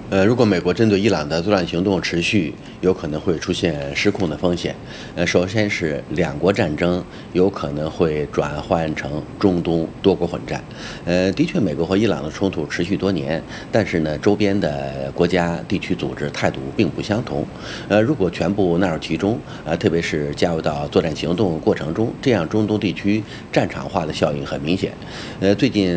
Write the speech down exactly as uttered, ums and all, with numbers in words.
呃，如果美国针对伊朗的作战行动持续，有可能会出现失控的风险。呃，首先是两国战争有可能会转换成中东多国混战。呃，的确，美国和伊朗的冲突持续多年，但是呢，周边的国家、地区组织态度并不相同。呃，如果全部纳入其中，呃，特别是加入到作战行动过程中，这样中东地区战场化的效应很明显。呃，最近